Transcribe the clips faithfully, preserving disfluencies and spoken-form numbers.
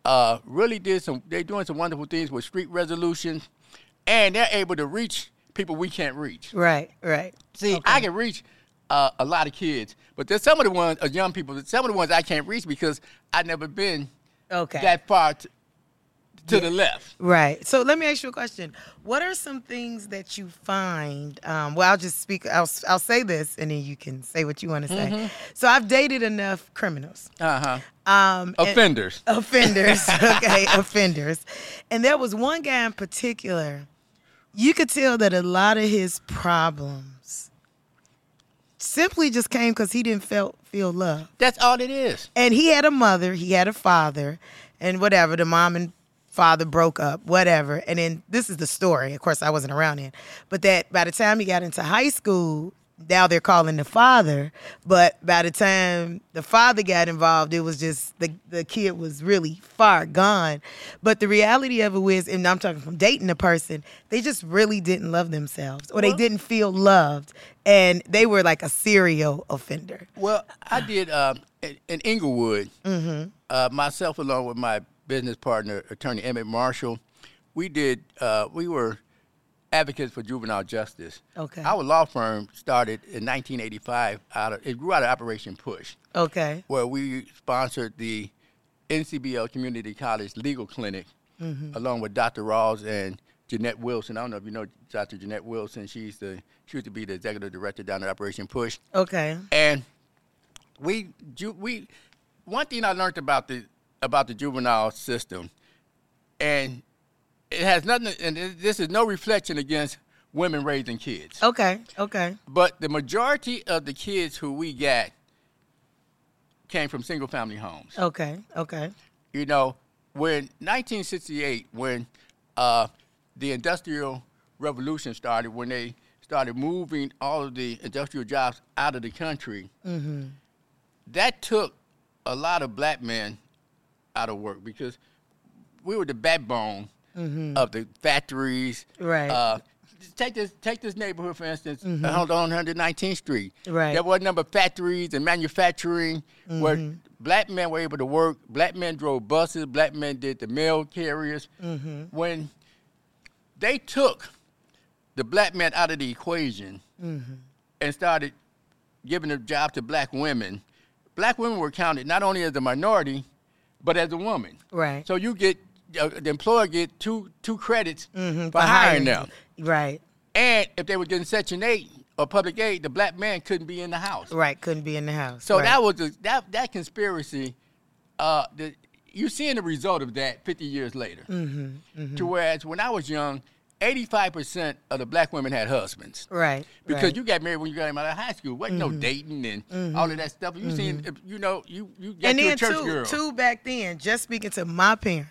uh, really did some. They're doing some wonderful things with street resolutions, and they're able to reach people we can't reach. Right, right. See, Okay. I can reach uh, a lot of kids, but there's some of the ones, uh, young people, some of the ones I can't reach because I've never been Okay. that far to, to Yeah. the left. Right. So let me ask you a question. What are some things that you find? Um, well, I'll just speak. I'll I'll say this, and then you can say what you want to say. Mm-hmm. So I've dated enough criminals, Uh-huh. um, and- Offenders. offenders. Okay, offenders. And there was one guy in particular. You could tell that a lot of his problems simply just came because he didn't felt feel love. That's all it is. And he had a mother, he had a father, and whatever, the mom and father broke up, whatever. And then this is the story. Of course, I wasn't around then. But that by the time he got into high school, now they're calling the father. But by the time the father got involved, it was just the, the kid was really far gone. But the reality of it was, and I'm talking from dating a person, they just really didn't love themselves or they Well- didn't feel loved. And they were like a serial offender. Well, I did uh, in, in Inglewood, Mm-hmm. uh, myself along with my business partner, attorney Emmett Marshall, we did, uh, we were advocates for juvenile justice. Okay. Our law firm started in nineteen eighty-five, out of, it grew out of Operation Push, Okay. where we sponsored the N C B L Community College Legal Clinic, Mm-hmm. along with Doctor Rawls and Jeanette Wilson. I don't know if you know Doctor Jeanette Wilson. She's the, she used to be the executive director down at Operation Push. Okay. And we, ju- we, one thing I learned about the about the juvenile system, and it has nothing, and it- this is no reflection against women raising kids, Okay. Okay. but the majority of the kids who we got came from single family homes. Okay. Okay. You know, when nineteen sixty-eight, when uh, the Industrial Revolution started, when they started moving all of the industrial jobs out of the country, Mm-hmm. that took a lot of black men out of work because we were the backbone of the factories. Mm-hmm. Right. Uh, take this take this neighborhood, for instance, uh, on one hundred nineteenth Street. Right. There were a number of factories and manufacturing where Mm-hmm. black men were able to work. Black men drove buses. Black men did the mail carriers. Mm-hmm. When they took the black man out of the equation Mm-hmm. and started giving a job to black women, black women were counted not only as a minority, but as a woman. Right. So you get, uh, the employer get two two credits Mhm, for hiring them. Right. And if they were getting Section eight or public aid, the black man couldn't be in the house. Right. Couldn't be in the house. So right. that was a, that that conspiracy. Uh, the, you're seeing the result of that fifty years later. Mm-hmm. Mm-hmm. To whereas when I was young, eighty-five percent of the black women had husbands. Right. Because right. you got married when you got out of high school. Wasn't no dating and all of that stuff. You seen, if- you know, you you got and you a then church too, girl. too back then, just speaking to my parents,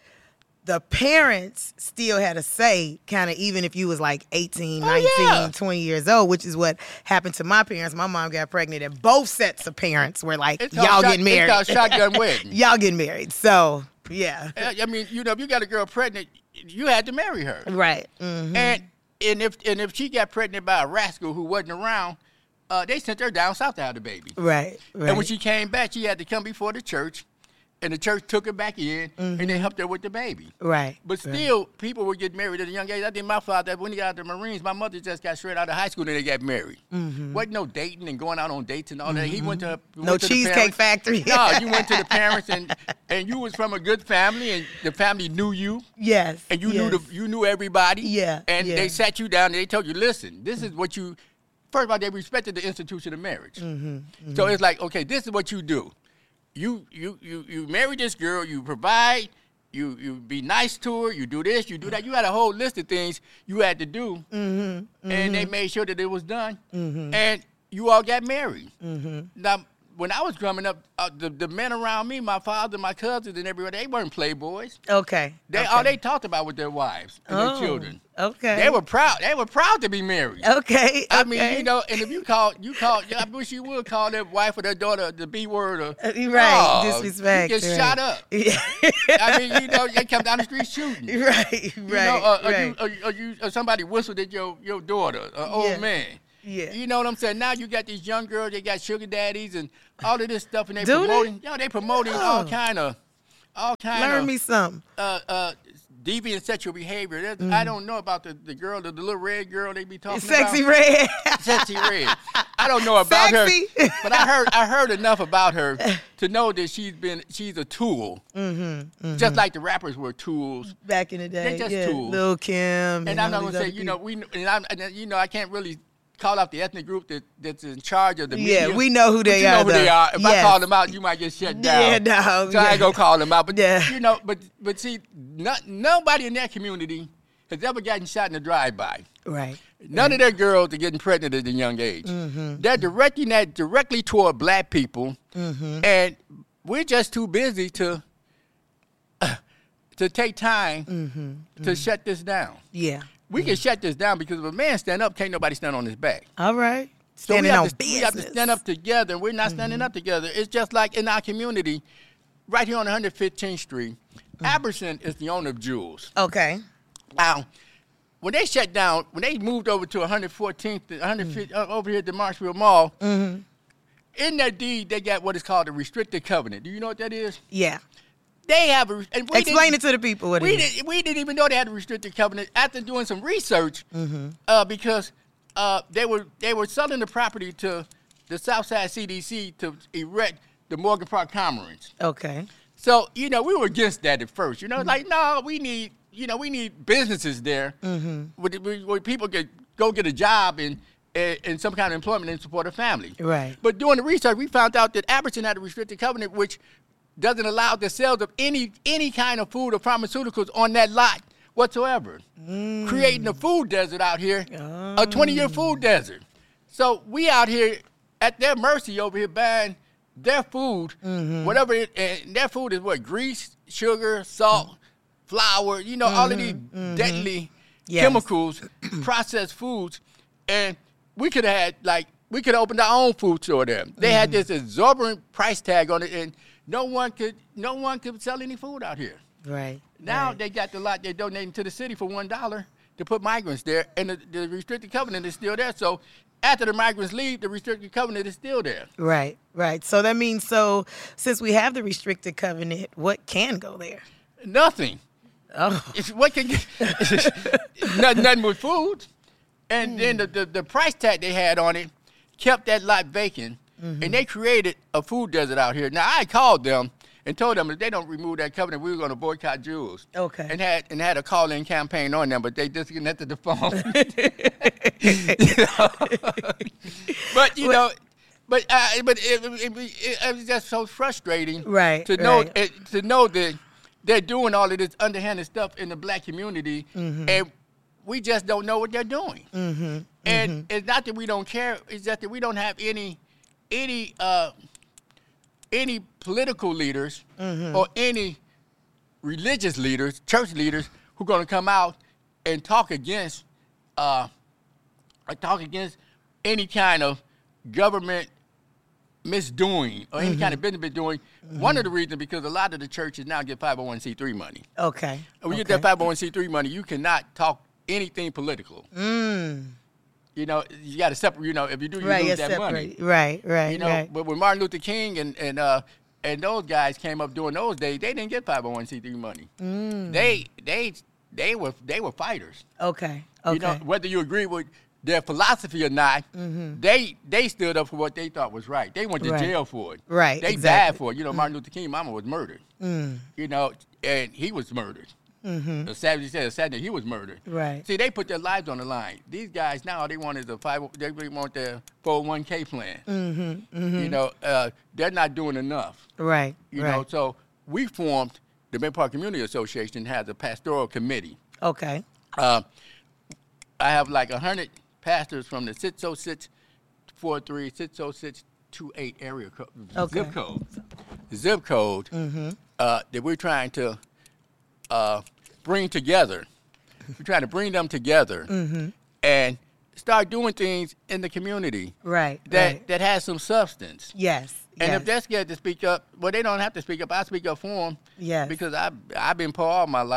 the parents still had a say, kind of even if you was like eighteen, Oh, nineteen, yeah. twenty years old, which is what happened to my parents. My mom got pregnant and both sets of parents were like, It's called y'all shot- getting married. It's called shotgun wedding. Y'all getting married. So, yeah. I mean, you know, if you got a girl pregnant, you had to marry her. Right. Mm-hmm. And and if and if she got pregnant by a rascal who wasn't around, uh, they sent her down south to have the baby. Right. Right. And when she came back, she had to come before the church, and the church took her back in, and they helped her with the baby. right. But right. still, people would get married at a young age. I think my father, when he got out of the Marines, my mother just got straight out of high school and they got married. Mm-hmm. Wasn't no dating and going out on dates and all that. He went to her, No went to the Cheesecake parents. Factory. No, you went to the parents and and you was from a good family and the family knew you Yes. and you yes. knew the you knew everybody. Yeah, And yeah. they sat you down and they told you, listen, this is what you. First of all, they respected the institution of marriage. Mm-hmm, mm-hmm. So it's like, okay, this is what you do. You you you you marry this girl, you provide, you you be nice to her, you do this, you do that. You had a whole list of things you had to do, Mm-hmm, and they made sure that it was done, Mhm. and you all got married. Mm-hmm. Now, when I was growing up, uh, the, the men around me, my father, my cousins, and everybody, they weren't playboys. Okay. They okay. all they talked about with their wives and Oh, their children. Okay. They were proud. They were proud to be married. Okay. I okay. mean, you know, and if you call, you call, I wish you would call their wife or their daughter the B word or Uh, right, oh, disrespect. You get right. shot up. Yeah. I mean, you know, they come down the street shooting. You right, right, know, uh, or, right. you, or, or you, or somebody whistled at your your daughter, an old Yeah. man. Yeah. You know what I'm saying? Now you got these young girls, they got sugar daddies and all of this stuff, and they Do they? promoting, you know, they promoting all Oh. kind of all kind Learn of me something. uh, uh, deviant sexual behavior. Mm-hmm. I don't know about the, the girl, the, the little red girl they be talking Sexy about. Red. Sexy Red. I don't know about Sexy. her, but I heard I heard enough about her to know that she's been she's a tool. Mm-hmm, mm-hmm. Just like the rappers were tools back in the day. They're just yeah. tools. Lil' Kim. And, and I'm not all gonna these say other you know people. we and I'm and, you know I can't really call out the ethnic group that, that's in charge of the media. Yeah, we know who they but you are. know who though. they are. If yes. I call them out, you might get shut down. Yeah, no. So yeah. I ain't gonna call them out. But Yeah. you know, but but see, not, nobody in that community has ever gotten shot in a drive-by. Right. None right. of their girls are getting pregnant at a young age. Mm-hmm. They're directing that directly toward black people, mm-hmm. and we're just too busy to uh, to take time mm-hmm. to mm-hmm. shut this down. Yeah. We can shut this down because if a man stand up, can't nobody stand on his back. All right. So we Standing have, on to, business. we have to stand up together, and we're not standing mm-hmm. up together. It's just like in our community, right here on one hundred fifteenth Street, mm-hmm. Aberson is the owner of Jules. Okay. Now, when they shut down, when they moved over to one hundred fourteenth, one hundred fifth, mm-hmm. uh, over here at the Marshville Mall, mm-hmm. in that deed, they got what is called a restricted covenant. Do you know what that is? Yeah. They have a. And we Explain it to the people what we it is. Didn't, we didn't even know they had a restricted covenant after doing some research, mm-hmm. uh, because uh, they were they were selling the property to the Southside C D C to erect the Morgan Park Commons. Okay. So you know we were against that at first. You know, mm-hmm. like no, we need you know we need businesses there mm-hmm. where, where people could go get a job and. And some kind of employment and support a family. Right. But doing the research, we found out that Aberson had a restricted covenant which doesn't allow the sales of any any kind of food or pharmaceuticals on that lot whatsoever. Mm. Creating a food desert out here, oh. a twenty-year food desert. So we out here at their mercy over here buying their food, mm-hmm. whatever it, and their food is what, grease, sugar, salt, mm. flour, you know, mm-hmm. all of these mm-hmm. deadly yes. chemicals, processed foods, and we could have had, like, we could have opened our own food store there. They mm-hmm. had this exorbitant price tag on it, and no one could no one could sell any food out here. Right. Now right. they got the lot they're donating to the city for one dollar to put migrants there, and the, the restricted covenant is still there. So after the migrants leave, the restricted covenant is still there. Right, right. So that means, so since we have the restricted covenant, what can go there? Nothing. Oh. It's, what can nothing, nothing with food. And mm. then the, the, the price tag they had on it kept that lot vacant, mm-hmm. and they created a food desert out here. Now, I called them and told them if they don't remove that covenant, we were going to boycott Jules. Okay. And had and had a call-in campaign on them, but they disconnected the phone. you know? But, you know, but uh, but it, it, it, it was just so frustrating right, to know right. it, to know that they're doing all of this underhanded stuff in the black community, mm-hmm. and we just don't know what they're doing. Mm-hmm, and mm-hmm. it's not that we don't care, it's just that we don't have any any uh, any political leaders mm-hmm. or any religious leaders, church leaders, who are going to come out and talk against uh, or talk against any kind of government misdoing or any mm-hmm. kind of business doing. Mm-hmm. One of the reasons, because a lot of the churches now get five oh one c three money. Okay. And when okay. you get that five oh one c three money, you cannot talk anything political. Mm. You know, you got to separate. You know, if you do, you right, lose that separate. money. Right, right, You know, right. but when Martin Luther King and and uh, and those guys came up during those days, they didn't get five oh one c three money. Mm. They they they were they were fighters. Okay. Okay. You know, whether you agree with their philosophy or not, mm-hmm. they they stood up for what they thought was right. They went to right. jail for it. Right. They exactly. died for it. You know, Martin Luther King's mama was murdered. Mm. You know, and he was murdered. Mm-hmm. The Savage said, Saturday he was murdered. Right. See, they put their lives on the line. These guys now, all they want is a five. They want their four oh one k plan. Mm-hmm. Mm-hmm. You know, uh, they're not doing enough. Right. You right. know, so we formed the Bend Park Community Association. Has a pastoral committee. Okay. Uh, I have like a hundred pastors from the six oh six four three, six oh six two eight area code, okay. zip code, zip code mm-hmm. uh, that we're trying to uh, bring together. We're trying to bring them together mm-hmm. and start doing things in the community. Right. That right. that has some substance. Yes. And yes. if they're scared to speak up, well, they don't have to speak up. I speak up for them. Yes. Because I I've been poor all my life.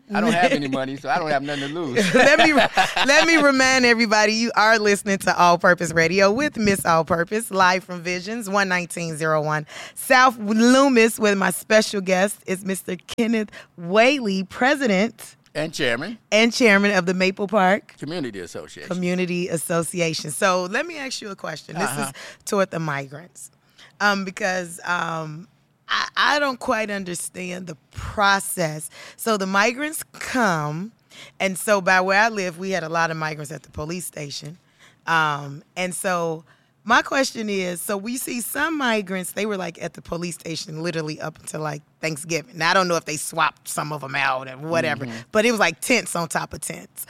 I don't have any money, so I don't have nothing to lose. let me let me remind everybody you are listening to All Purpose Radio with Miss All Purpose, live from Visions, one nineteen oh one South Loomis, with my special guest is Mister Kenneth Whaley, President and Chairman and Chairman of the Maple Park Community Association. Community Association. So let me ask you a question. This Uh-huh. is toward the migrants, um, because um, I, I don't quite understand the process. So the migrants come, and so by where I live, we had a lot of migrants at the police station. Um, and so my question is, so we see some migrants, they were like at the police station literally up until like Thanksgiving. Now, I don't know if they swapped some of them out and whatever, Mm-hmm. but it was like tents on top of tents.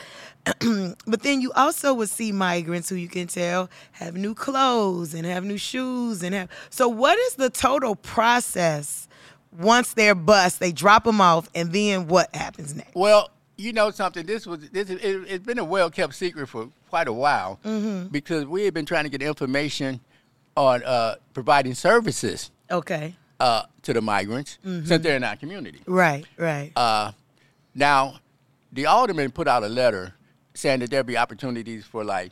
But then you also would see migrants who you can tell have new clothes and have new shoes and have. So what is the total process once they're bused? They drop them off, and then what happens next? Well, you know something. This was this. It, it's been a well kept secret for quite a while Mm-hmm. because we have been trying to get information on uh, providing services Okay. uh, to the migrants Mm-hmm. since they're in our community. Right. Right. Uh, now, the alderman put out a letter saying that there'll be opportunities for like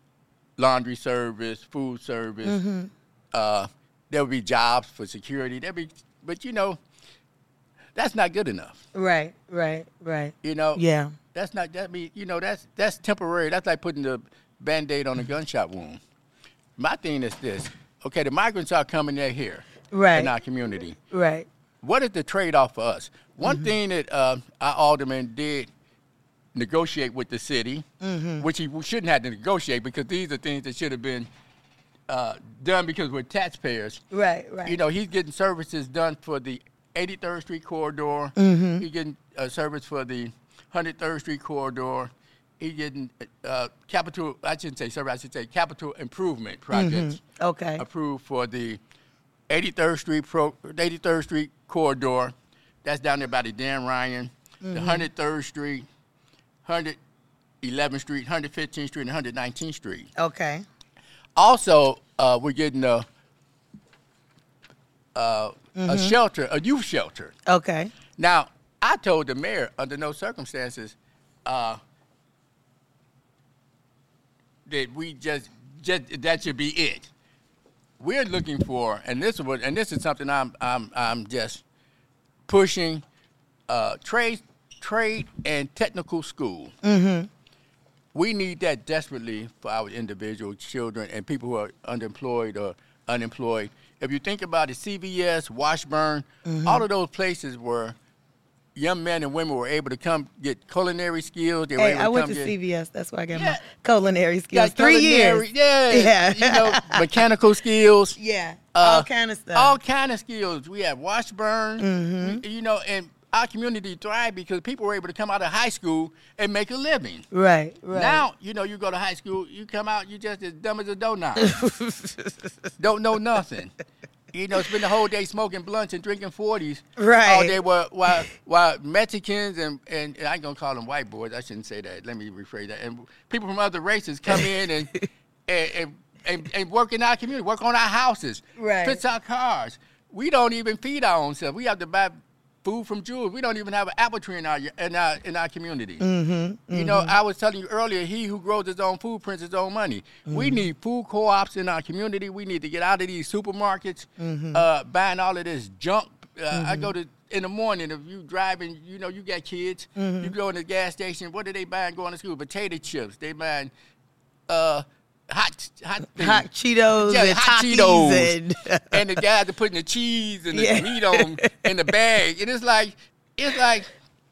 laundry service, food service. Mm-hmm. Uh, there'll be jobs for security. There'll be, but you know, that's not good enough. right. Right. Right. You know, Yeah. that's not that be you know that's that's temporary. That's like putting the Band-Aid on a gunshot wound. My thing is this: okay, the migrants are coming. They're here Right. in our community. Right. What is the trade-off for us? One Mm-hmm. thing that uh, our alderman did negotiate with the city, Mm-hmm. which he shouldn't have to negotiate because these are things that should have been uh, done because we're taxpayers. Right. Right. You know, he's getting services done for the eighty-third Street corridor. Mm-hmm. He's getting a service for the one hundred third Street corridor. He's getting uh, capital, I shouldn't say service, I should say capital improvement projects Mm-hmm. Okay. approved for the eighty-third Street pro, eighty-third Street corridor. That's down there by the Dan Ryan. Mm-hmm. The one hundred third Street, one hundred eleventh Street, one hundred fifteenth Street, and one hundred nineteenth Street. Okay. Also, uh, we're getting a, uh, Mm-hmm. a shelter, a youth shelter. Okay. Now, I told the mayor, under no circumstances, uh, that we just, just that should be it. We're looking for, and this is what, and this is something I'm, I'm, I'm just pushing, uh, trade, trade and technical school. Mm-hmm. We need that desperately for our individual children and people who are underemployed or unemployed. If you think about it, C V S, Washburn, Mm-hmm. all of those places where young men and women were able to come get culinary skills. They were Hey, able I to went come to get, C V S. That's why I got Yeah. my culinary yeah, skills. Three culinary- years. Yeah, Yeah. you know, mechanical skills. Yeah. uh, all kind of stuff. All kind of skills. We have Washburn, Mm-hmm. we- you know, and our community thrived because people were able to come out of high school and make a living. right. Right. Now, you know, you go to high school, you come out, you just as dumb as a doughnut. Don't know nothing. You know, spend the whole day smoking blunts and drinking forties Right. all day while, while, while Mexicans and, and, and I ain't going to call them white boys. I shouldn't say that. Let me rephrase that. And people from other races come in and, and, and, and, and work in our community, work on our houses, Right. fix our cars. We don't even feed our own self. We have to buy food from Jews. We don't even have an apple tree in our in our in our community. Mm-hmm. You know, I was telling you earlier, he who grows his own food prints his own money. Mm-hmm. We need food co-ops in our community. We need to get out of these supermarkets, Mm-hmm. uh, buying all of this junk. Uh, I go to in the morning. If you driving, you know, you got kids. Mm-hmm. You go in the gas station. What are they buying going to school? Potato chips. They buying uh, hot hot things. Hot Cheetos Yeah, and hot Takis Cheetos. and and the guys are putting the cheese and the Yeah. meat on in the bag, and it's like, it's like,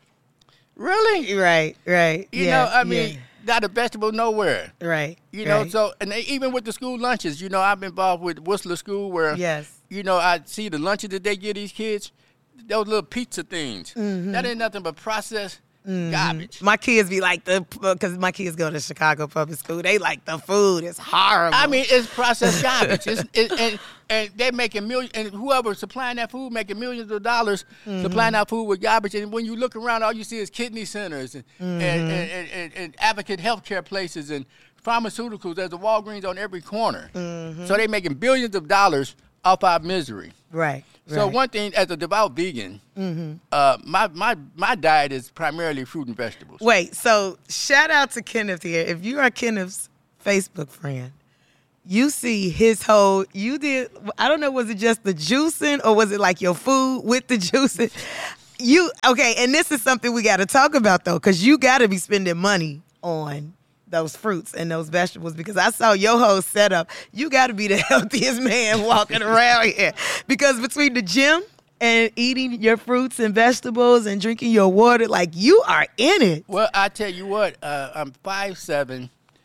really? right, right. You yeah, know, I mean, yeah. not a vegetable nowhere. right. You know, right. so, and they, even with the school lunches, you know, I'm involved with Whistler School where, yes. you know, I see the lunches that they give these kids, those little pizza things. Mm-hmm. That ain't nothing but processed garbage. My kids be like the because my kids go to Chicago public school. They like the food. It's horrible. I mean, it's processed garbage. It's, it, and, and they're making millions, and whoever supplying that food making millions of dollars Mm-hmm. supplying that food with garbage. And when you look around, all you see is kidney centers and, Mm-hmm. and, and, and, and advocate healthcare places and pharmaceuticals. There's a Walgreens on every corner. Mm-hmm. So they're making billions of dollars off our misery. Right. So right. one thing, as a devout vegan, mm-hmm. uh, my, my, my diet is primarily fruit and vegetables. Wait, so shout out to Kenneth here. If you are Kenneth's Facebook friend, you see his whole, you did, I don't know, was it just the juicing or was it like your food with the juicing? You, okay, and this is something we got to talk about though, because you got to be spending money on those fruits and those vegetables, because I saw your whole setup. You got to be the healthiest man walking around here, because between the gym and eating your fruits and vegetables and drinking your water, like you are in it. Well, I tell you what, uh, I'm five seven,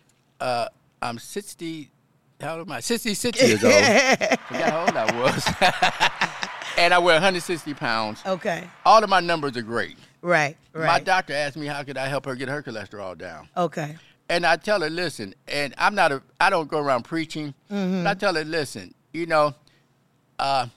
uh, I'm sixty, how old am I? sixty-six years old. I forgot how old I was. And I weigh one hundred sixty pounds. Okay. All of my numbers are great. Right, right. My doctor asked me how could I help her get her cholesterol down. Okay. And I tell her, listen, and I'm not a, I don't go around preaching, mm-hmm. but I tell her, listen, you know, uh,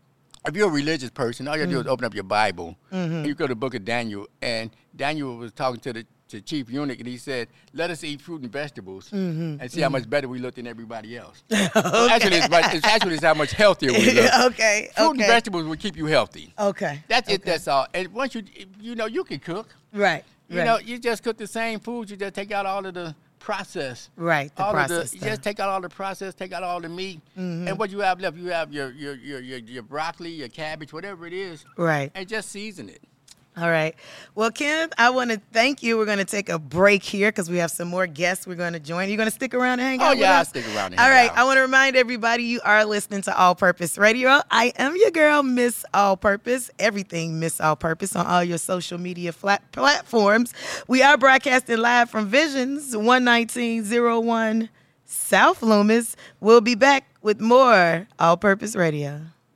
if you're a religious person, all you have to mm-hmm. do is open up your Bible, mm-hmm. and you go to the book of Daniel, and Daniel was talking to the to chief eunuch, and he said, let us eat fruit and vegetables mm-hmm. and see mm-hmm. how much better we look than everybody else. okay. So actually, it's, it's actually it's how much healthier we look. okay, Fruit okay. and vegetables will keep you healthy. Okay. That's okay. it, that's all. And once you, you know, you can cook. Right. You right. know, you just cook the same food. You just take out all of the process. Right, the all process. Of the, you just take out all the process, take out all the meat. Mm-hmm. And what you have left, you have your, your, your, your, your broccoli, your cabbage, whatever it is. Right. And just season it. All right. Well, Kenneth, I want to thank you. We're going to take a break here because we have some more guests we're going to join. You're going to stick around and hang oh, out yeah, with us? I'll stick around and All hang right. out. I want to remind everybody you are listening to All Purpose Radio. I am your girl, Miss All Purpose. Everything Miss All Purpose on all your social media flat platforms. We are broadcasting live from Visions, one nineteen oh one South Loomis. We'll be back with more All Purpose Radio.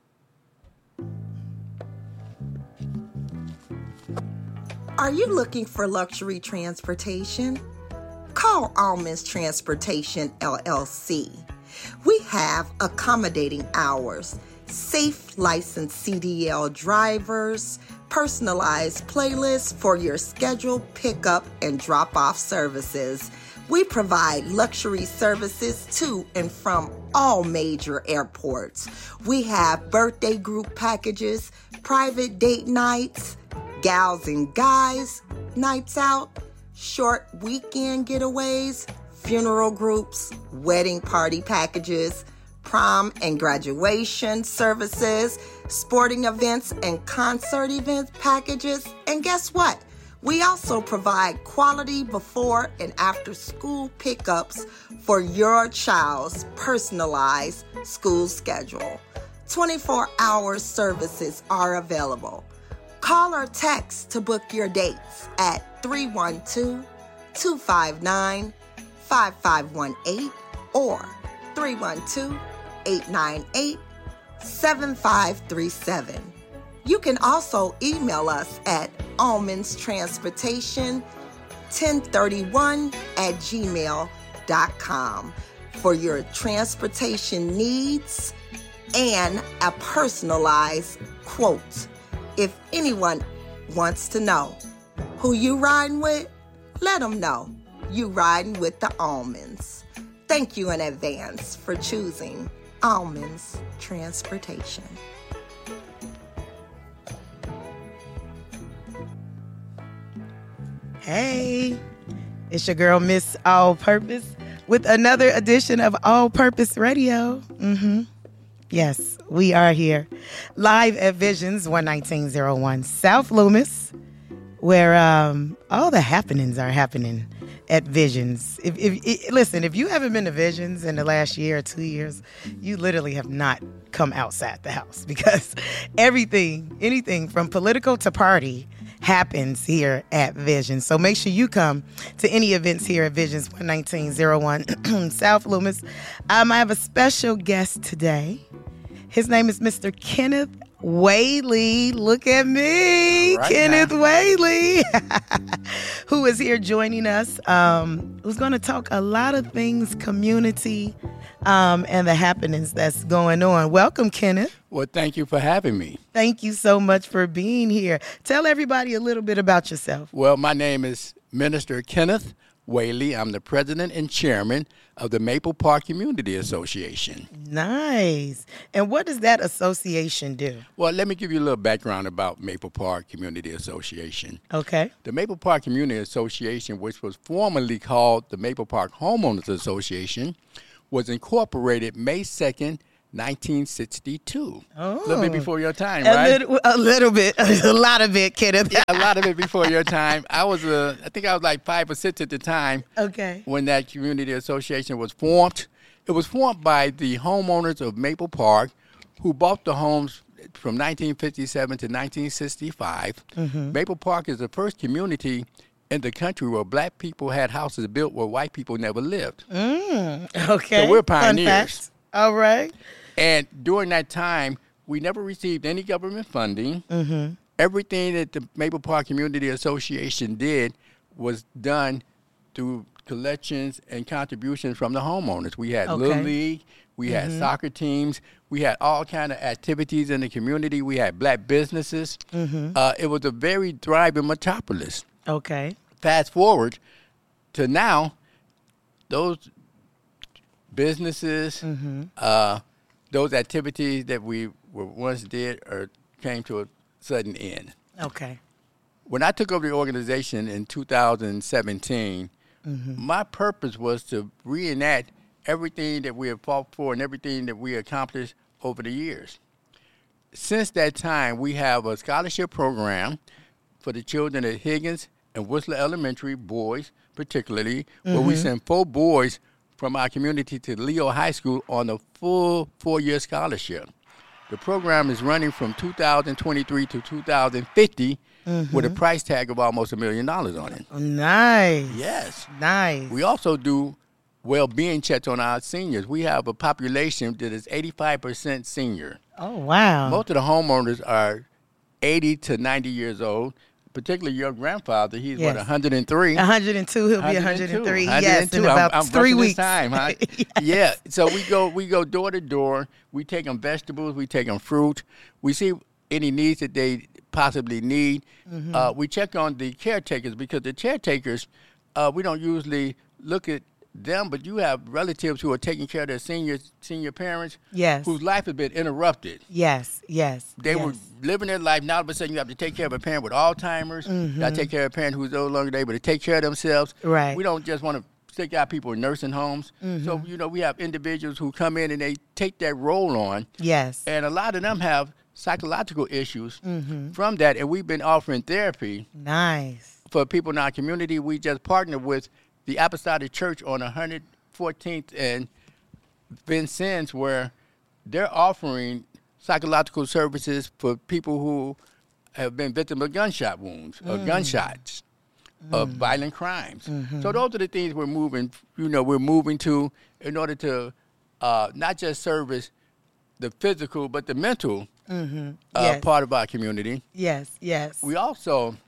Are you looking for luxury transportation? Call Almonds Transportation, L L C. We have accommodating hours, safe licensed C D L drivers, personalized playlists for your scheduled pickup and drop-off services. We provide luxury services to and from all major airports. We have birthday group packages, private date nights, gals and guys nights out, short weekend getaways, funeral groups, wedding party packages, prom and graduation services, sporting events and concert event packages. And guess what? We also provide quality before and after school pickups for your child's personalized school schedule. twenty-four hour services are available. Call or text to book your dates at three one two, two five nine, five five one eight or three one two, eight nine eight, seven five three seven. You can also email us at almondstransportation ten thirty-one at gmail dot com for your transportation needs and a personalized quote. If anyone wants to know who you riding with, let them know you riding with the Almonds. Thank you in advance for choosing Almonds Transportation. Hey, it's your girl, Miss All Purpose, with another edition of All Purpose Radio. Mm-hmm. Yes, we are here live at Visions, one nineteen oh one South Loomis, where um, all the happenings are happening at Visions. If, if, if listen, if you haven't been to Visions in the last year or two years, you literally have not come outside the house, because everything, anything from political to party happens here at Visions. So make sure you come to any events here at Visions, one nineteen oh one South Loomis. Um, I have a special guest today. His name is Mister Kenneth Whaley. Look at me, right, Kenneth now. Whaley, who is here joining us, um, who's going to talk a lot of things, community, um, and the happenings that's going on. Welcome, Kenneth. Well, thank you for having me. Thank you so much for being here. Tell everybody a little bit about yourself. Well, my name is Minister Kenneth Whaley. I'm the president and chairman of the Maple Park Community Association. Nice. And what does that association do? Well, let me give you a little background about Maple Park Community Association. Okay. The Maple Park Community Association, which was formerly called the Maple Park Homeowners Association, was incorporated May second, nineteen sixty-two. Oh. A little bit before your time, A right? little, a little bit, a lot of it, Kenneth. Yeah, a lot of it before your time. I was, uh, I think I was like five or six at the time. Okay. When that community association was formed. It was formed by the homeowners of Maple Park who bought the homes from nineteen fifty-seven to nineteen sixty-five. Mm-hmm. Maple Park is the first community in the country where black people had houses built where white people never lived. Mm, okay. So we're Fun pioneers. fact. All right. And during that time, we never received any government funding. Mm-hmm. Everything that the Maple Park Community Association did was done through collections and contributions from the homeowners. We had Okay. Little League, we Mm-hmm. had soccer teams, we had all kind of activities in the community. We had black businesses. Mm-hmm. Uh, it was a very thriving metropolis. Okay. Fast forward to now, those businesses, Mm-hmm. uh, those activities that we were once did or came to a sudden end. Okay. When I took over the organization in two thousand seventeen, Mm-hmm. my purpose was to reenact everything that we have fought for and everything that we accomplished over the years. Since that time, we have a scholarship program for the children at Higgins and Whistler Elementary, boys particularly, mm-hmm. where we send four boys from our community to Leo High School on a full four-year scholarship. The program is running from two thousand twenty-three to two thousand fifty mm-hmm. with a price tag of almost a million dollars on it. Nice. Yes. Nice. We also do well-being checks on our seniors. We have a population that is eighty-five percent senior. Oh, wow. Most of the homeowners are eighty to ninety years old, particularly your grandfather. He's, Yes. what, one hundred three? one hundred two. He'll be one hundred three. one hundred two. Yes, in I'm- about I'm three rushing this weeks. time, huh? Yes. Yeah. So we go we go door to door. We take them vegetables. We take them fruit. We see any needs that they possibly need. Mm-hmm. Uh, we check on the caretakers because the caretakers, uh, we don't usually look at them, but you have relatives who are taking care of their senior senior parents Yes. whose life has been interrupted. Yes, yes. They yes. were living their life. Now all of a sudden you have to take care of a parent with Alzheimer's. You got to take care of a parent who's no longer able to take care of themselves. Right. We don't just want to stick out people in nursing homes. So, you know, we have individuals who come in and they take that role on. Yes. And a lot of them have psychological issues from that. And we've been offering therapy Nice. for people in our community. We just partnered with the Apostolic Church on one hundred fourteenth and Vincennes, where they're offering psychological services for people who have been victims of gunshot wounds or gunshots, of violent crimes. So those are the things we're moving, you know, we're moving to in order to uh, not just service the physical, but the mental uh, Yes. part of our community. Yes, yes. We also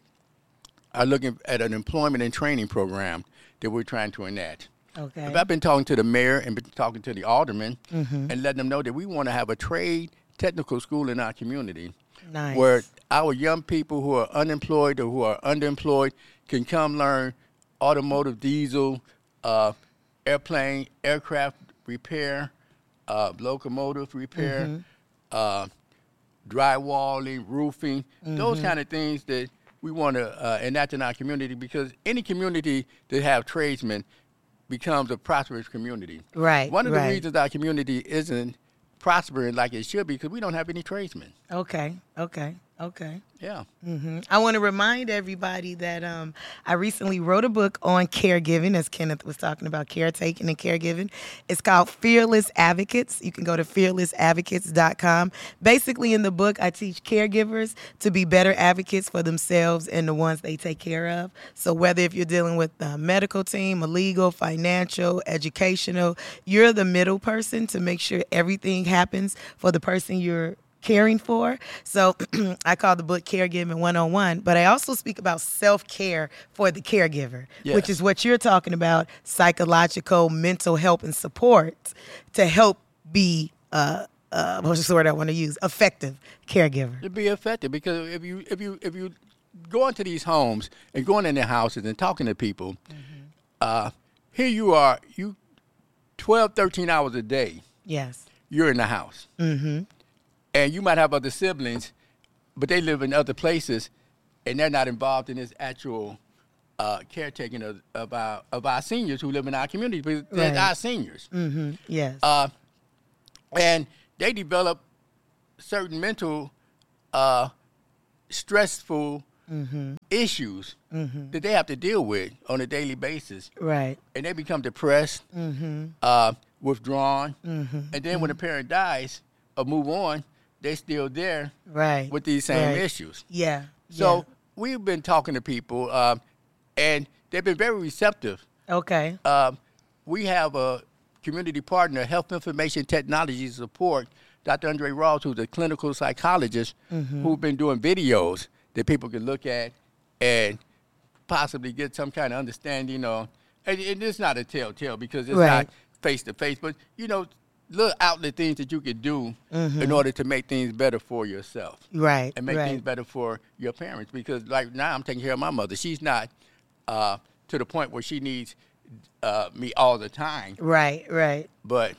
are looking at an employment and training program that we're trying to enact. Okay. If I've been talking to the mayor and been talking to the aldermen and letting them know that we want to have a trade technical school in our community Nice. where our young people who are unemployed or who are underemployed can come learn automotive, diesel, uh, airplane, aircraft repair, uh, locomotive repair, uh, drywalling, roofing, those kind of things that we want to uh, enact in our community, because any community that have tradesmen becomes a prosperous community. Right, One of right. the reasons our community isn't prospering like it should be because we don't have any tradesmen. Okay, okay, okay. Yeah. hmm I want to remind everybody that um, I recently wrote a book on caregiving, as Kenneth was talking about caretaking and caregiving. It's called Fearless Advocates. You can go to fearless advocates dot com. Basically, in the book, I teach caregivers to be better advocates for themselves and the ones they take care of. So whether if you're dealing with a medical team, a legal, financial, educational, you're the middle person to make sure everything happens for the person you're caring for. So I call the book Caregiving one oh one, but I also speak about self-care for the caregiver, Yes. which is what you're talking about, psychological, mental help and support to help be, uh, uh, what's the word I want to use, effective caregiver. To be effective, because if you if you if you go into these homes and going in their houses and talking to people, uh, here you are, you twelve, thirteen hours a day, Yes. you're in the house. Mm-hmm. And you might have other siblings, but they live in other places, and they're not involved in this actual uh, caretaking of, of, our, of our seniors who live in our community, because they're Right. our seniors. Mm-hmm. Yes. Uh, and they develop certain mental uh, stressful mm-hmm. issues Mm-hmm. that they have to deal with on a daily basis. Right. And they become depressed, Mm-hmm. uh, withdrawn, Mm-hmm. and then when the parent dies or move on, they're still there Right. with these same Right. issues. Yeah. So we've been talking to people, um, and they've been very receptive. yeah. Okay. Um, we have a community partner, Health Information Technology Support, Doctor Andre Ross, who's a clinical psychologist, Mm-hmm. who's been doing videos that people can look at and possibly get some kind of understanding on. And, and it's not a telltale because it's Right. not face-to-face, but, you know, little outlet things that you could do Mm-hmm. in order to make things better for yourself Right. and make right. things better for your parents. Because like now I'm taking care of my mother. She's not uh, to the point where she needs uh, me all the time, Right. Right. but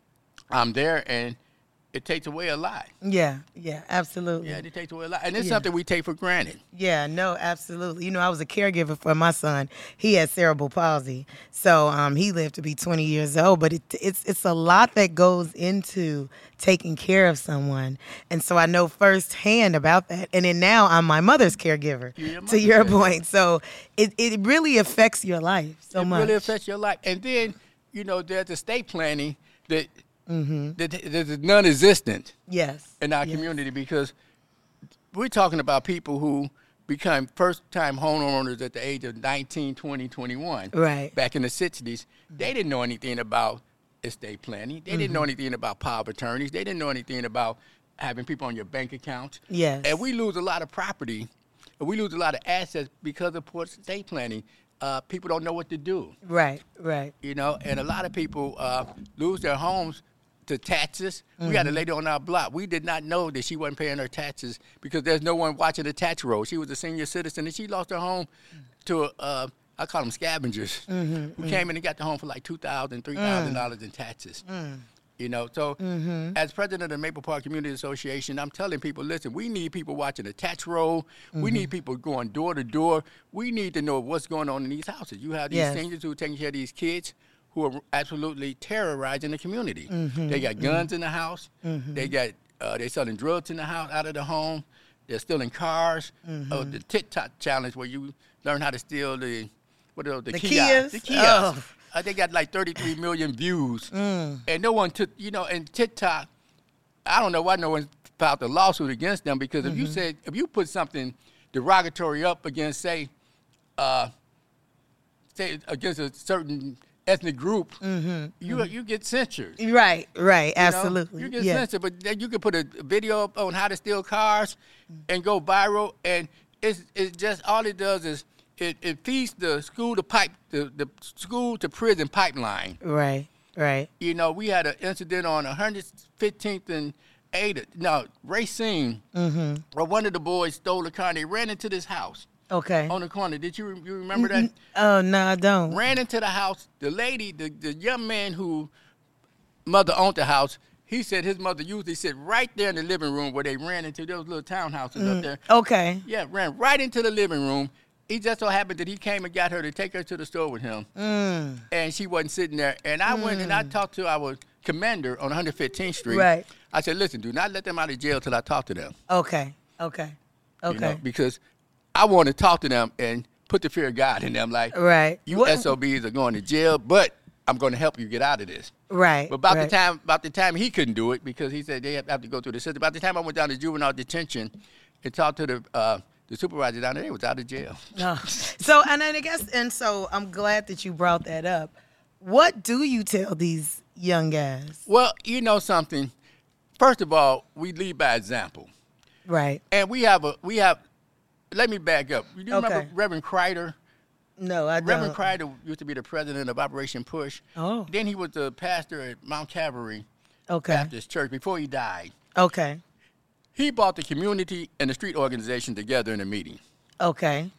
I'm there, and it takes away a lot. Yeah. Yeah. Absolutely. Yeah, it takes away a lot. And it's Yeah. something we take for granted. Yeah, no, absolutely. You know, I was a caregiver for my son. He had cerebral palsy, so um, he lived to be twenty years old. But it, it's it's a lot that goes into taking care of someone, and so I know firsthand about that. And then now I'm my mother's caregiver. You're your To mother's your caregiver. point, so it it really affects your life so it much. really affects your life. And then, you know, there's estate planning that, Mm-hmm. that, that is non-existent Yes. in our yes. community, because we're talking about people who become first-time homeowners at the age of nineteen, twenty, twenty-one. Right. Back in the sixties, they didn't know anything about estate planning. They didn't know Mm-hmm. anything about power of attorneys. They didn't know anything about having people on your bank accounts. Yes. And we lose a lot of property, and we lose a lot of assets because of poor estate planning. Uh, people don't know what to do, Right. Right. you know, and a lot of people uh, lose their homes to taxes. We Mm-hmm. had a lady on our block. We did not know that she wasn't paying her taxes because there's no one watching the tax roll. She was a senior citizen, and she lost her home to, uh, I call them scavengers, Mm-hmm. who came in and got the home for like two thousand dollars, three thousand dollars Mm. in taxes. You know, so as president of the Maple Park Community Association, I'm telling people, listen, we need people watching the tax roll. We need people going door to door. We need to know what's going on in these houses. You have these Yes. seniors who are taking care of these kids who are absolutely terrorizing the community. Mm-hmm. They got guns in the house. They got uh, they're selling drugs in the house, out of the home. They're stealing cars. Mm-hmm. Oh, the TikTok challenge where you learn how to steal the what are those, the, The kiosks. Kias? The kiosks. Oh. Uh, they got like thirty-three million views, Mm. and no one took, you know, and TikTok, I don't know why no one filed a lawsuit against them, because if you Mm-hmm. said, if you put something derogatory up against, say, uh, say against a certain ethnic group, you you get censored. Right. Right. you know? Absolutely. You get yeah. censored, but then you can put a video up on how to steal cars and go viral, and it's, it's just, all it does is it, it feeds the school to pipe, the, the school to prison pipeline. Right. Right. You know, we had an incident on one hundred fifteenth and eighth, no, Racine, Mm-hmm. where one of the boys stole a car, and they ran into this house Okay. on the corner. Did you, you remember that? Oh no, I don't. Ran into the house. The lady, the, the young man who mother owned the house, he said his mother usually sit right there in the living room where they ran into those little townhouses up there. Okay. Yeah, ran right into the living room. It just so happened that he came and got her to take her to the store with him. Mm. And she wasn't sitting there. And I went and I talked to our commander on one hundred fifteenth Street. Right. I said, listen, do not let them out of jail till I talk to them. Okay. Okay. Okay. You know, because I want to talk to them and put the fear of God in them. Like, Right. you What- S O Bs are going to jail, but I'm going to help you get out of this. Right. But about right. the time, about the time he couldn't do it because he said they have have to go through the system. About the time I went down to juvenile detention and talked to the uh, the supervisor down there, they was out of jail. No. So and then I guess and so I'm glad that you brought that up. What do you tell these young guys? Well, you know something. First of all, we lead by example, Right. and we have a we have. Let me back up. You remember Okay. Reverend Kreider? No, I don't. Reverend Kreider used to be the president of Operation Push. Oh. Then he was the pastor at Mount Calvary Okay. Baptist Church before he died. Okay. He brought the community and the street organization together in a meeting. Okay.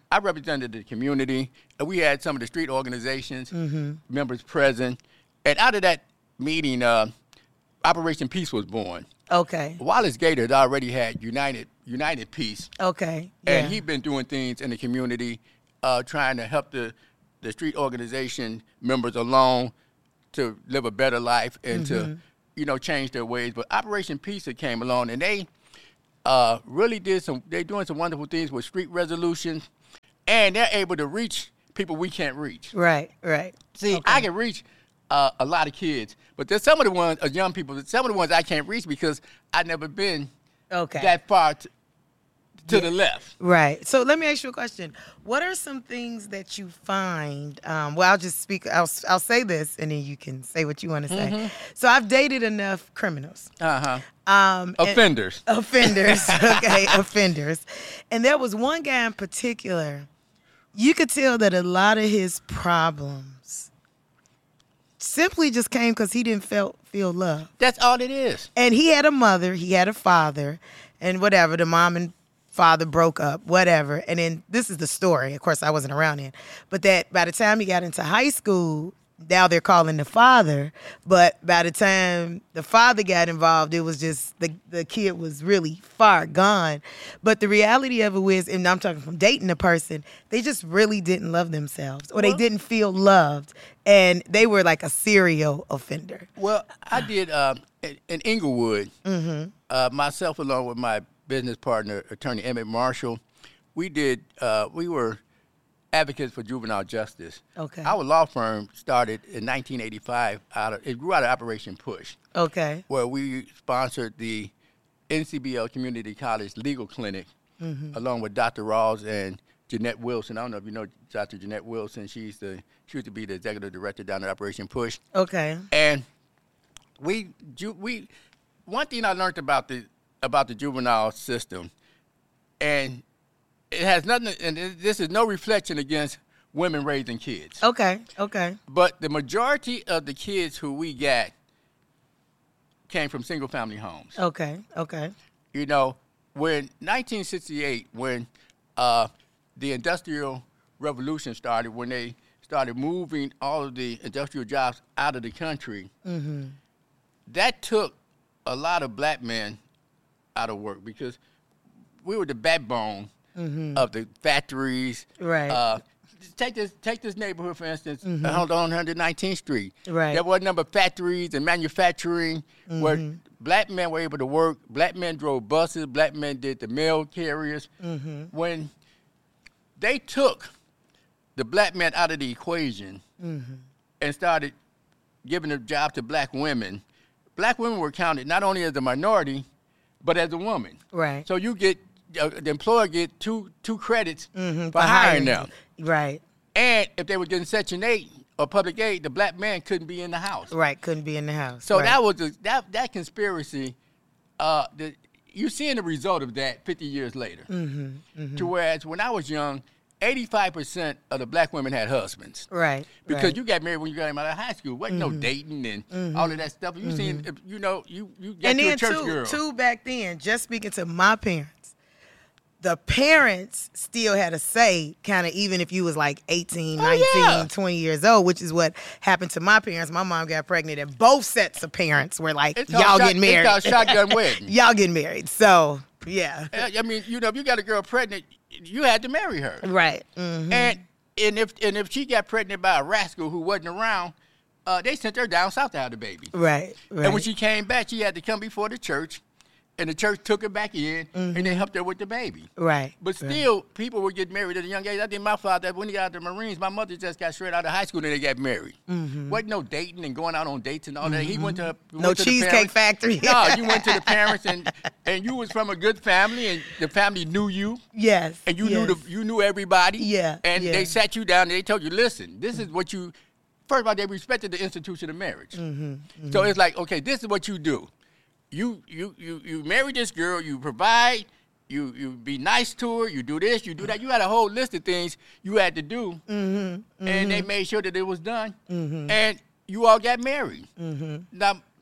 I represented the community, and we had some of the street organizations Mm-hmm. members present. And out of that meeting, uh, Operation Peace was born. Okay. Wallace Gator had already had United United Peace, Okay. Yeah. and he'd been doing things in the community, uh, trying to help the, the street organization members along to live a better life and Mm-hmm. to, you know, change their ways. But Operation Peace had came along, and they uh, really did some. They're doing some wonderful things with street resolutions, and they're able to reach people we can't reach. Right. Right. See, Okay. I can reach uh, a lot of kids, but there's some of the ones, uh, young people, some of the ones I can't reach because I've never been Okay. that far t- to the left. Right. So let me ask you a question. What are some things that you find? Um, well, I'll just speak. I'll I'll say this, and then you can say what you want to say. Mm-hmm. So I've dated enough criminals, Uh-huh. um, and- Offenders. offenders. Okay, offenders. And there was one guy in particular. You could tell that a lot of his problems simply just came because he didn't felt feel love. That's all it is. And he had a mother, he had a father, and whatever, the mom and father broke up, whatever. And then this is the story. Of course, I wasn't around then. But that by the time he got into high school, now they're calling the father. But by the time the father got involved, it was just the, the kid was really far gone. But the reality of it was, and I'm talking from dating a person, they just really didn't love themselves or they Well- didn't feel loved. And they were like a serial offender. Well, I did uh, in, in Inglewood, Mm-hmm. uh, myself along with my business partner, attorney Emmett Marshall, we did, uh, we were advocates for juvenile justice. Okay. Our law firm started in nineteen eighty-five. Out of, it grew out of Operation Push, Okay. where we sponsored the N C B L Community College Legal Clinic, Mm-hmm. along with Doctor Rawls and Jeanette Wilson. I don't know if you know Doctor Jeanette Wilson. She's the she used to be the executive director down at Operation Push. Okay. And we ju- we one thing I learned about the about the juvenile system, and it has nothing. And it- this is no reflection against women raising kids. Okay. Okay. But the majority of the kids who we got came from single family homes. Okay. Okay. You know, when nineteen sixty-eight, when uh, the Industrial Revolution started, when they started moving all of the industrial jobs out of the country, Mm-hmm. that took a lot of black men out of work because we were the backbone of the factories. Mm-hmm. Right. Uh, take this take this neighborhood, for instance, mm-hmm. on one hundred nineteenth Street. Right. There were a number of factories and manufacturing Mm-hmm. where black men were able to work. Black men drove buses. Black men did the mail carriers. Mm-hmm. When they took the black man out of the equation Mm-hmm. and started giving a job to black women, black women were counted not only as a minority, but as a woman. Right. So you get uh, the employer get two two credits Mhm, for hiring them. Right. And if they were getting Section eight or public aid, the black man couldn't be in the house. Right. Couldn't be in the house. So right. that was a, that that conspiracy. Uh, the, you're seeing the result of that fifty years later. Mm-hmm, mm-hmm. To whereas when I was young, eighty-five percent of the black women had husbands. Right. Because right. you got married when you got out of high school. Wasn't no dating and all of that stuff. You seen, if- you know, you you got and you a then church too, girl. too back then, just speaking to my parents, the parents still had a say, kind of even if you was like eighteen, Oh, nineteen, yeah. twenty years old, which is what happened to my parents. My mom got pregnant and both sets of parents were like, It's called y'all shot- getting married. It's called shotgun wedding. Y'all getting married. So, yeah. I I mean, you know, if you got a girl pregnant, you had to marry her. Right. Mm-hmm. And and if and if she got pregnant by a rascal who wasn't around, uh, they sent her down south to have the baby. Right. Right. And when she came back, she had to come before the church, and the church took her back in, and they helped her with the baby. right. But right. still, people would get married at a young age. I think my father, when he got out of the Marines, my mother just got straight out of high school and they got married. Mm-hmm. Wasn't no dating and going out on dates and all that. He went to No went to the Cheesecake parents. Factory. No, you went to the parents and and you was from a good family and the family knew you Yes. and you yes. knew the you knew everybody. Yeah, And yeah. they sat you down and they told you, listen, this is what you. First of all, they respected the institution of marriage. Mm-hmm, So it's like, okay, this is what you do. You you you you marry this girl, you provide, you you be nice to her, you do this, you do that. You had a whole list of things you had to do, Mm-hmm, and they made sure that it was done, mm-hmm, and you all got married. mm-hmm. Now,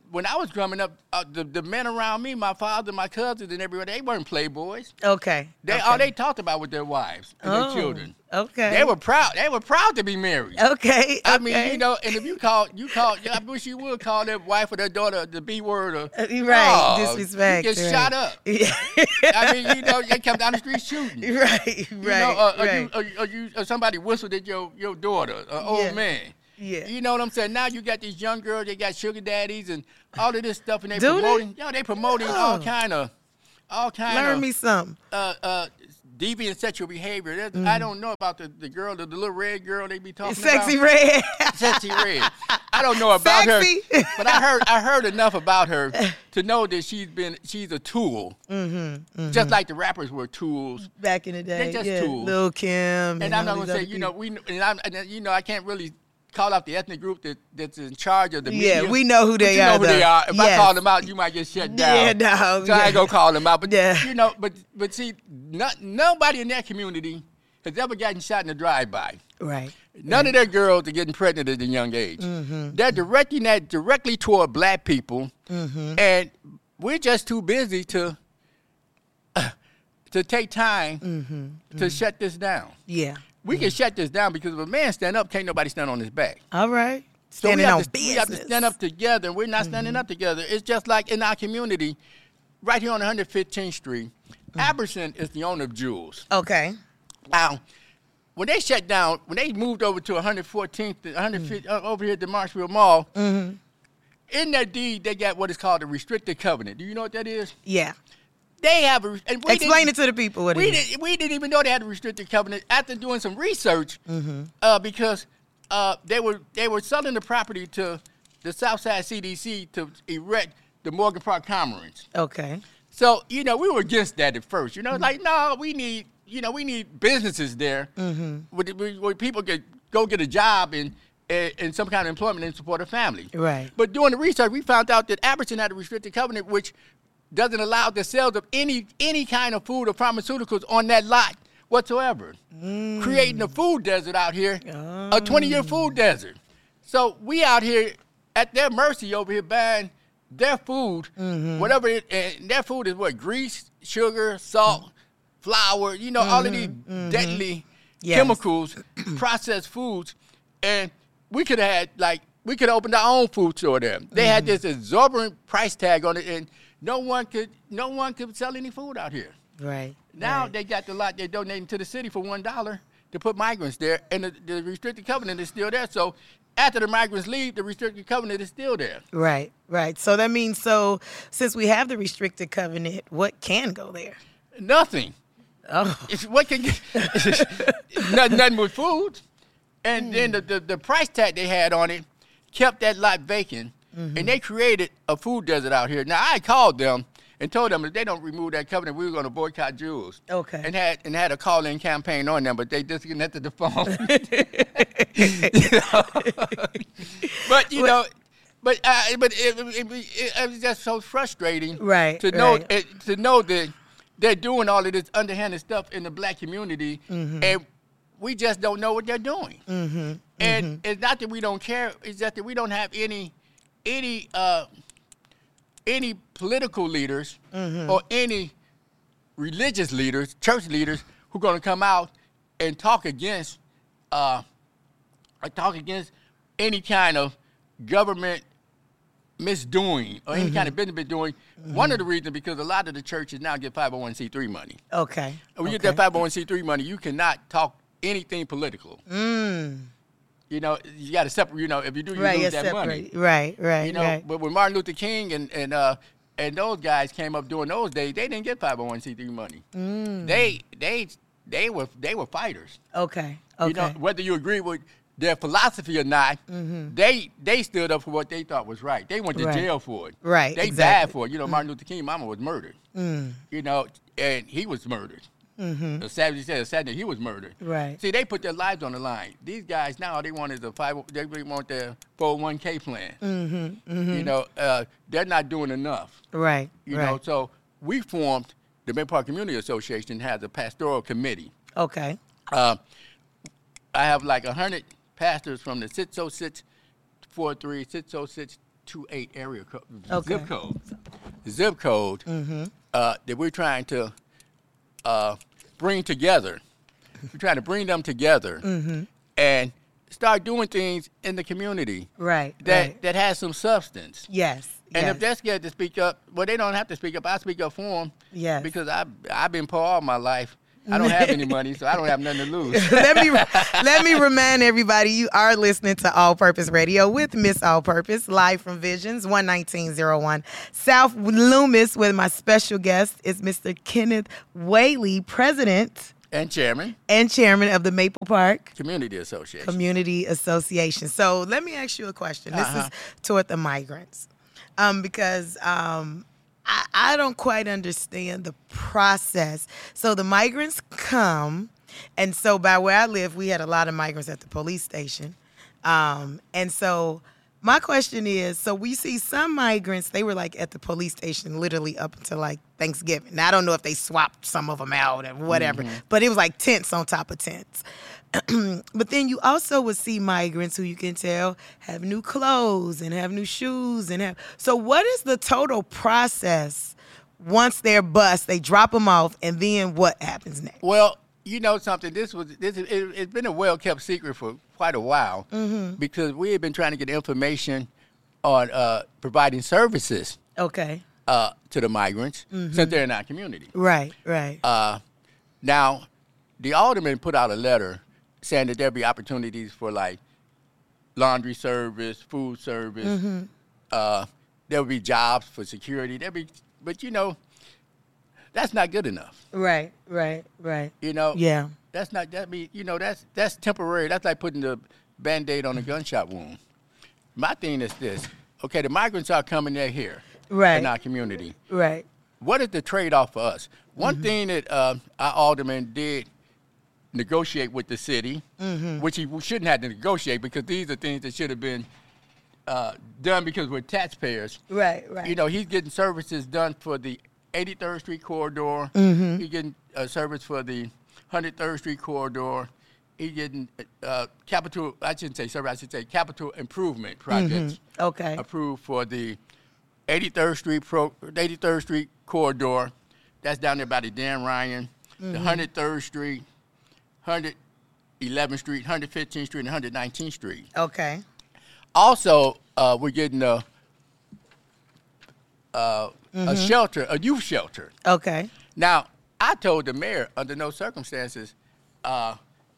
when I was growing up, uh, the, the men around me, my father, my cousins, and everybody, they weren't playboys. Okay. They okay. all they talked about with their wives and oh, their children. Okay. They were proud. They were proud to be married. Okay. I okay. mean, you know, and if you call, you call, I wish you would call their wife or their daughter the B word or uh, right, oh, disrespect. You get right. shot up. Yeah. I mean, you know, they come down the street shooting. Right, right, you know, uh, or right. you, or, or you, or somebody whistled at your your daughter, an old Yeah. man. Yeah. You know what I'm saying? Now you got these young girls, they got sugar daddies and all of this stuff, and they Do they? promoting. Yo, they promoting Oh. all kind of, all kind Learn of. me something. Uh, uh, deviant sexual behavior. There's- Mm. I don't know about the, the girl, the, the little red girl they be talking Sexy about. red. Sexy red. I don't know about Sexy. her, but I heard I heard enough about her to know that she's been she's a tool. Mm-hmm, mm-hmm. Just like the rappers were tools. Back in the day. They just yeah. tools. Lil' Kim. And, And I'm not all gonna these say, other you know, people. we and I'm and, you know I can't really call out the ethnic group that, that's in charge of the Yeah, media. we know who But they you know are, who they though. are. If I Yes. call them out, you might get shut down. Yeah, no. So I ain't yeah. gonna call them out. But Yeah. you know, but but see, not, nobody in that community has ever gotten shot in a drive-by. Right. None of their girls are getting pregnant at a young age. Mm-hmm. They're directing that directly toward black people, Mm-hmm. and we're just too busy to uh, to take time Mm-hmm. to shut this down. Yeah. We can shut this down because if a man stand up, can't nobody stand on his back. All right. So we Standing have, on to, business. we have to stand up together, and we're not standing up together. It's just like in our community, right here on one hundred fifteenth Street, Aberson is the owner of Jules. Okay. Now, when they shut down, when they moved over to one hundred fourteenth, one hundred fiftieth, uh, over here at the Marshville Mall, Mm-hmm. in that deed, they got what is called a restricted covenant. Do you know what that is? Yeah. They have a. And we Explain didn't- it to the people what we it is. didn't, we didn't even know they had a restricted covenant after doing some research, Mm-hmm. uh, because uh, they were they were selling the property to the Southside C D C to erect the Morgan Park Commons. Okay. So you know we were against that at first. You know, Mm-hmm. like no, we need you know we need businesses there Mm-hmm. where, where, where people could go get a job and. And, and some kind of employment and support a family. Right. But doing the research, we found out that Aberson had a restricted covenant, which doesn't allow the sales of any any kind of food or pharmaceuticals on that lot whatsoever, Mm. creating a food desert out here, Oh. a twenty-year food desert. So we out here at their mercy over here buying their food, Mm-hmm. whatever, it, and their food is what, grease, sugar, salt, flour, you know, all of these deadly Mm-hmm. Yes. chemicals, processed foods, and we could have had, like, we could have opened our own food store there. They had Mm-hmm. this exorbitant price tag on it, and no one could no one could sell any food out here. Right. Now right. they got the lot they're donating to the city for one dollar to put migrants there, and the, the restricted covenant is still there. So after the migrants leave, the restricted covenant is still there. Right. Right. So that means so since we have the restricted covenant, what can go there? Nothing. Oh. It's what can get nothing, nothing with food. And then the, the, the price tag they had on it kept that lot vacant, and they created a food desert out here. Now I called them and told them if they don't remove that covenant, we were going to boycott Jules. Okay. And had and had a call-in campaign on them, but they disconnected the phone. You know? But you know, but uh, but it, it, it, it was just so frustrating, Right, To know right. it, to know that they're doing all of this underhanded stuff in the black community, Mm-hmm. and we just don't know what they're doing. Mm-hmm. And it's not that we don't care; it's just that we don't have any, any, uh, any political leaders Mm-hmm. or any religious leaders, church leaders, who are going to come out and talk against, uh, or talk against any kind of government misdoing or any Mm-hmm. kind of business doing. One of the reasons because a lot of the churches now get five oh one c three money. Okay. And when you okay. get that five oh one c three money, you cannot talk anything political. Mm. You know, you got to separate. You know, if you do, you Right. lose You're that money. separate. Right. Right. You know, right. but when Martin Luther King and and uh, and those guys came up during those days, they didn't get five oh one c three money. Mm. They they they were they were fighters. Okay. Okay. You know, whether you agree with their philosophy or not, they they stood up for what they thought was right. They went to Mm-hmm. Right. jail for it. Right, They exactly. died for it. You know, Martin Luther King, mama was murdered. Mm. You know, and he was murdered. Mm-hmm. The savage said, sadly, he was murdered. Right. See, they put their lives on the line. These guys now, they want is a five. They really want their four oh one k plan. Mm-hmm. Mm-hmm. You know, uh, they're not doing enough. Right. You right. know, so we formed the Bend Park Community Association has a pastoral committee. Okay. Uh, I have like a hundred pastors from the six oh six four three, six oh six two eight area code, Okay. zip code, zip code Mm-hmm. uh, that we're trying to uh, bring together. We're trying to bring them together Mm-hmm. and start doing things in the community Right. that, right. that has some substance. Yes. And yes. if they're scared to speak up, well, they don't have to speak up. I speak up for them. Yes. Because I I've been poor all my life. I don't have any money, so I don't have nothing to lose. let me let me remind everybody you are listening to All Purpose Radio with Miss All Purpose, live from Visions, one nineteen oh one South Loomis, with my special guest is Mister Kenneth Whaley, President And chairman, and Chairman of the Maple Park Community Association. Community Association. So let me ask you a question. This Uh-huh. is toward the migrants, um, because um, I, I don't quite understand the process. So the migrants come, and so by where I live, we had a lot of migrants at the police station, um, and so. My question is, so we see some migrants, they were like at the police station literally up until like Thanksgiving. Now, I don't know if they swapped some of them out or whatever, Mm-hmm. but it was like tents on top of tents. But then you also would see migrants who you can tell have new clothes and have new shoes and have. So what is the total process once they're bused? They drop them off, and then what happens next? Well, you know something. This was this. It, it's been a well kept secret for quite a while Mm-hmm. because we have been trying to get information on uh, providing services Okay. uh, to the migrants Mm-hmm. since they're in our community. Right, right. Uh, now, the alderman put out a letter saying that there'll be opportunities for like laundry service, food service. Mm-hmm. Uh, there'll be jobs for security. There'll be, but you know, that's not good enough. right, right, right. You know, Yeah. that's not that be you know that's that's temporary. That's like putting the Band-Aid on a gunshot wound. My thing is this: okay, the migrants are coming. They're here Right. in our community. Right. What is the trade-off for us? One Mm-hmm. thing that uh, our alderman did negotiate with the city, Mm-hmm. which he shouldn't have to negotiate because these are things that should have been uh, done because we're taxpayers. Right, right. You know, he's getting services done for the eighty-third Street corridor. Mm-hmm. He's getting a service for the one hundred third Street corridor. He's getting uh, capital, I shouldn't say service, I should say capital improvement projects Mm-hmm. Okay. approved for the eighty-third Street pro, eighty-third Street corridor. That's down there by the Dan Ryan, Mm-hmm. the one hundred third Street, one hundred eleventh Street, one hundred fifteenth Street, and one hundred nineteenth Street. Okay. Also, uh, we're getting a, uh, Mm-hmm. a shelter, a youth shelter. Okay. Now, I told the mayor, under no circumstances, uh,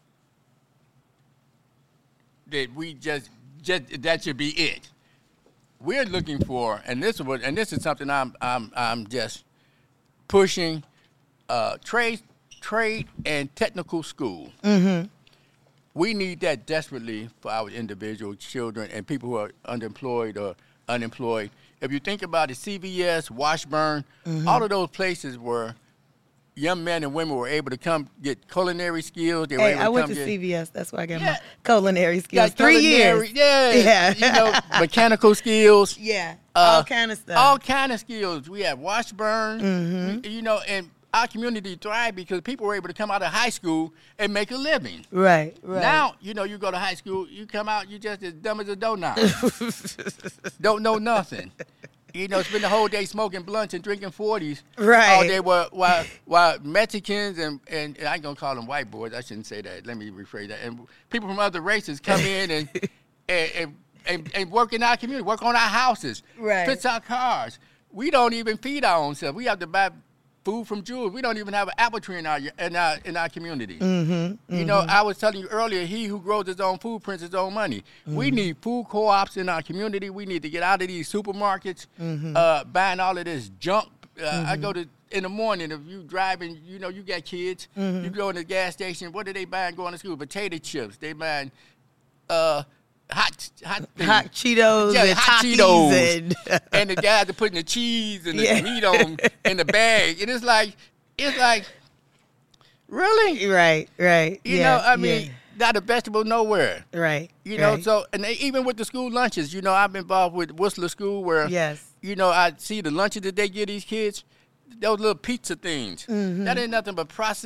that we just, just that should be it. We're looking for, and this is what, and this is something I'm, I'm, I'm just pushing, uh, trade, trade and technical school. Mm-hmm. We need that desperately for our individual children and people who are underemployed or unemployed. If you think about it, C V S, Washburn, Mm-hmm. all of those places where young men and women were able to come get culinary skills. They were Hey, able I to went come to get, C V S. That's where I got Yeah. my culinary skills. got Three culinary- years. Yeah, Yeah. you know, mechanical skills. Yeah. uh, all kind of stuff. All kind of skills. We have Washburn, Mm-hmm. we- you know, and our community thrived because people were able to come out of high school and make a living. right. Right. Now, you know, you go to high school, you come out, you just as dumb as a doughnut. Don't know nothing. You know, spend the whole day smoking blunts and drinking forties Right. all day while, while, while Mexicans and, and, and I ain't going to call them white boys. I shouldn't say that. Let me rephrase that. And people from other races come in and, and, and, and, and work in our community, work on our houses, Right. fix our cars. We don't even feed our own self. We have to buy food from Jews. We don't even have an apple tree in our in our in our community. Mm-hmm. You know, I was telling you earlier, he who grows his own food prints his own money. Mm-hmm. We need food co-ops in our community. We need to get out of these supermarkets, Mm-hmm. uh, buying all of this junk. Uh, I go to in the morning. If you driving, you know, you got kids. Mm-hmm. You go in the gas station. What are they buying going to school? Potato chips. They buying uh, hot hot things. Hot Cheetos Yeah, and hot Takis Cheetos. and And the guys are putting the cheese and the Yeah. meat on in the bag. And it's like, it's like, really? right, right. You yeah, know, I mean, not a vegetable nowhere. yeah. right. You know, right. so, and they, even with the school lunches, you know, I've been involved with Whistler School where, yes. you know, I see the lunches that they give these kids, those little pizza things. Mm-hmm. That ain't nothing but processed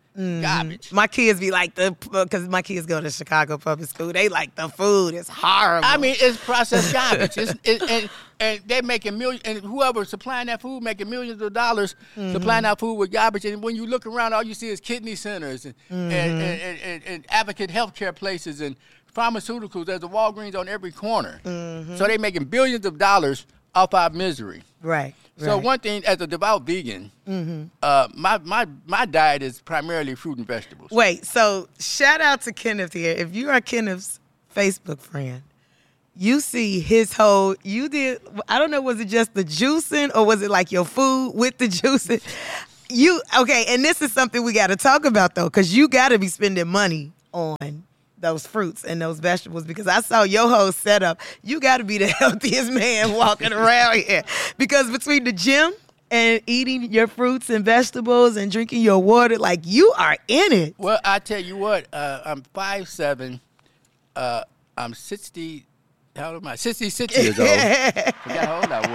Mhm. Garbage. My kids be like the because my kids go to Chicago public school. They like the food is horrible. I mean, it's processed garbage. It's, it, and and they're making millions, and whoever's supplying that food making millions of dollars Mm-hmm. supplying that food with garbage. And when you look around, all you see is kidney centers and Mm-hmm. and, and, and, and advocate healthcare places and pharmaceuticals. There's a Walgreens on every corner. Mm-hmm. So they're making billions of dollars off our misery. right. So right. one thing, as a devout vegan, Mm-hmm. uh, my, my my diet is primarily fruit and vegetables. Wait, so shout out to Kenneth here. If you are Kenneth's Facebook friend, you see his whole, you did, I don't know, was it just the juicing or was it like your food with the juicing? You, okay, and this is something we got to talk about though, because you got to be spending money on those fruits and those vegetables because I saw your whole setup. You got to be the healthiest man walking around here because between the gym and eating your fruits and vegetables and drinking your water, like you are in it. Well, I tell you what, uh, I'm five seven, uh, I'm sixty, how old am I? sixty-six years old. Forgot how old I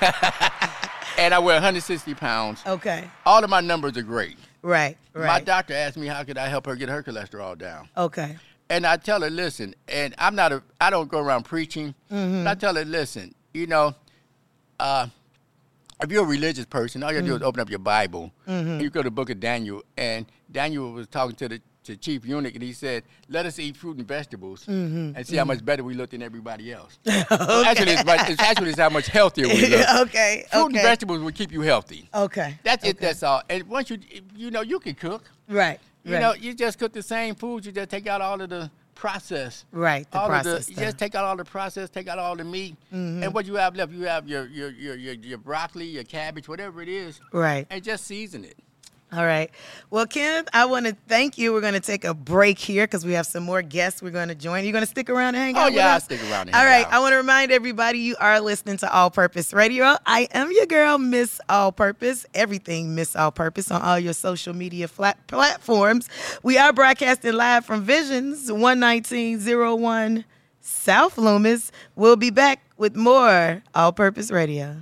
was. And I weigh one hundred sixty pounds. Okay. All of my numbers are great. Right, right. My doctor asked me how could I help her get her cholesterol down. Okay. And I tell her, listen, and I'm not a, I don't go around preaching. Mm-hmm. But I tell her, listen, you know, uh, if you're a religious person, all you have to do is open up your Bible. Mm-hmm. And you go to the book of Daniel, and Daniel was talking to the to chief eunuch, and he said, let us eat fruit and vegetables Mm-hmm. and see how much better we look than everybody else. So actually, it's, much- it's actually it's how much healthier we look. okay. Fruit okay. and vegetables will keep you healthy. Okay. That's it, okay. that's all. And once you, you know, you can cook. Right. You right. know, you just cook the same food. You just take out all of the process. Right, the all process Of the, you stuff. just take out all the process, take out all the meat. Mm-hmm. And what you have left, you have your, your, your, your, your broccoli, your cabbage, whatever it is. Right. And just season it. All right. Well, Kenneth, I want to thank you. We're going to take a break here because we have some more guests we're going to join. You going to stick around and hang Oh, out with yeah, I'll us? stick around and All hang right. out. I want to remind everybody you are listening to All Purpose Radio. I am your girl, Miss All Purpose. Everything Miss All Purpose on all your social media flat platforms. We are broadcasting live from Visions, one nineteen oh one South Loomis. We'll be back with more All Purpose Radio.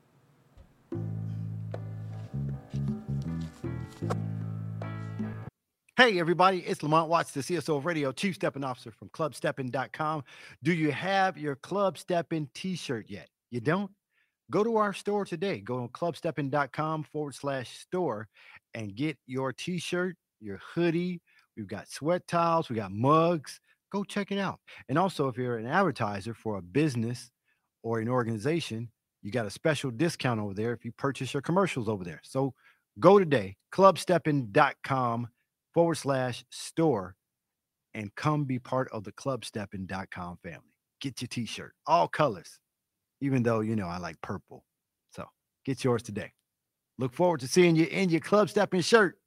Hey, everybody, it's Lamont Watts, the C S O of Radio, Chief Stepping Officer from club stepping dot com. Do you have your Club Stepping t-shirt yet? You don't? Go to our store today. Go on club stepping dot com forward slash store and get your t-shirt, your hoodie. We've got sweat towels. We got mugs. Go check it out. And also, if you're an advertiser for a business or an organization, you got a special discount over there if you purchase your commercials over there. So go today, club stepping dot com forward slash store and come be part of the club stepping dot com family. Get your t-shirt, all colors, even though, you know, I like purple. So get yours today. Look forward to seeing you in your Club Stepping shirt.